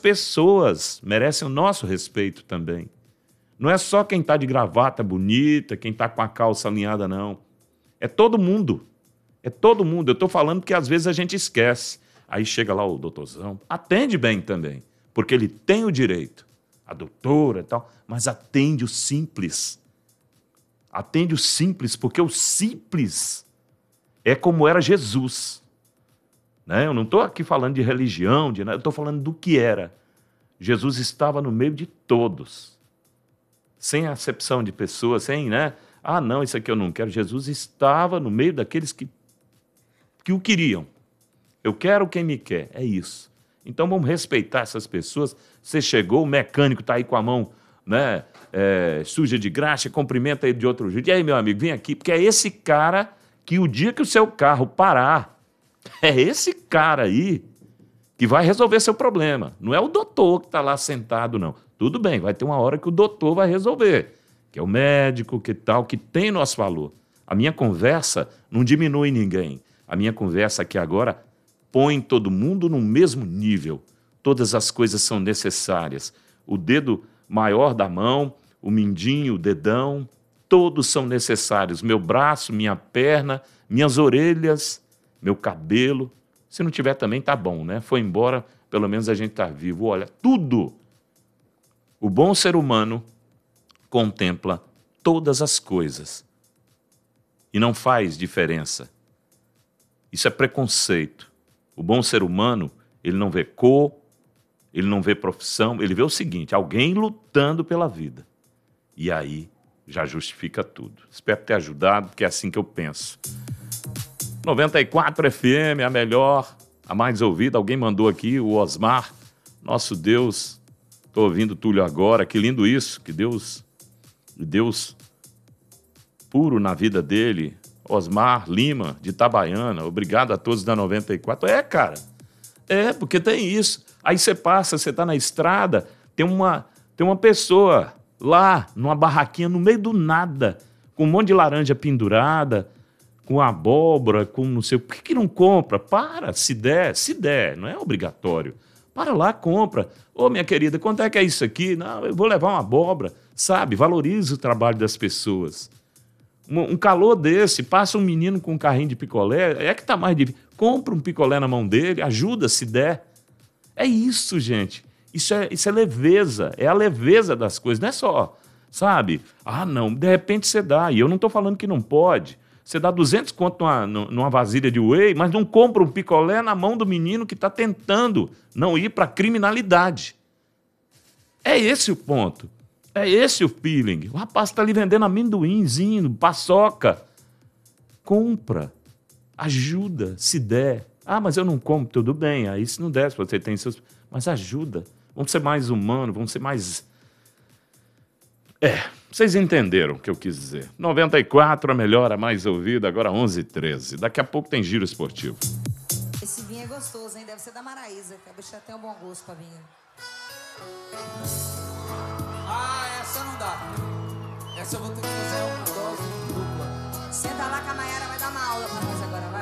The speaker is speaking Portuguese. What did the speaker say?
pessoas merecem o nosso respeito também. Não é só quem está de gravata bonita, quem está com a calça alinhada, não. É todo mundo. É todo mundo. Eu estou falando porque às vezes a gente esquece. Aí chega lá o doutorzão, atende bem também, porque ele tem o direito. A doutora e tal, mas atende o simples. Atende o simples, porque o simples é como era Jesus. Né? Eu não estou aqui falando de religião, de nada, eu estou falando do que era. Jesus estava no meio de todos, sem acepção de pessoas, sem, né? Ah, não, isso aqui eu não quero. Jesus estava no meio daqueles que o queriam. Eu quero quem me quer, é isso. Então vamos respeitar essas pessoas. Você chegou, o mecânico está aí com a mão, né, suja de graxa, cumprimenta ele de outro jeito. E aí, meu amigo, vem aqui, porque é esse cara que o dia que o seu carro parar, é esse cara aí que vai resolver seu problema. Não é o doutor que está lá sentado, não. Tudo bem, vai ter uma hora que o doutor vai resolver, que é o médico, que tal, que tem nosso valor. A minha conversa não diminui ninguém. A minha conversa aqui agora põe todo mundo no mesmo nível. Todas as coisas são necessárias. O dedo maior da mão, o mindinho, o dedão, todos são necessários. Meu braço, minha perna, minhas orelhas, meu cabelo. Se não tiver também, tá bom, né? Foi embora, pelo menos a gente tá vivo. Olha, tudo. O bom ser humano contempla todas as coisas e não faz diferença. Isso é preconceito. O bom ser humano, ele não vê cor, ele não vê profissão, ele vê o seguinte, alguém lutando pela vida. E aí já justifica tudo. Espero ter ajudado, porque é assim que eu penso. 94 FM, a melhor, a mais ouvida. Alguém mandou aqui, o Osmar. Nosso Deus, estou ouvindo o Túlio agora, que lindo isso, que Deus puro na vida dele. Osmar Lima, de Itabaiana, obrigado a todos da 94. É, cara, porque tem isso. Aí você passa, você está na estrada, tem uma pessoa lá, numa barraquinha, no meio do nada, com um monte de laranja pendurada, com abóbora, com não sei o... Por que não compra? Para, se der, não é obrigatório. Para lá, compra. Ô, minha querida, quanto é que é isso aqui? Não, eu vou levar uma abóbora, sabe? Valorize o trabalho das pessoas. Um calor desse, passa um menino com um carrinho de picolé, é que tá mais difícil. Compra um picolé na mão dele, ajuda se der. É isso, gente. Isso é leveza, é a leveza das coisas, não é só, sabe? Ah, não, de repente você dá, e eu não estou falando que não pode. Você dá 200 conto numa vasilha de whey, mas não compra um picolé na mão do menino que está tentando não ir para a criminalidade. É esse o ponto. É esse o feeling. O rapaz está ali vendendo amendoinzinho, paçoca. Compra. Ajuda, se der. Ah, mas eu não como. Tudo bem. Aí se não der, se você tem seus... Mas ajuda. Vamos ser mais humanos, vamos ser mais... Vocês entenderam o que eu quis dizer. 94, a melhor, a mais ouvida, agora 11h13. Daqui a pouco tem giro esportivo. Esse vinho é gostoso, hein? Deve ser da Maraísa, que a bicha tem um bom gosto pra vinho. Essa não dá. Essa eu vou ter que fazer uma dose dupla. Senta lá que a Mayara vai dar uma aula pra nós agora, vai.